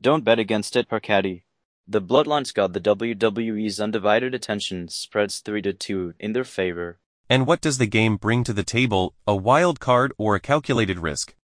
Don't bet against it, Parkati. The Bloodlines got the WWE's undivided attention, spreads 3-2 in their favor. And what does the game bring to the table, a wild card or a calculated risk?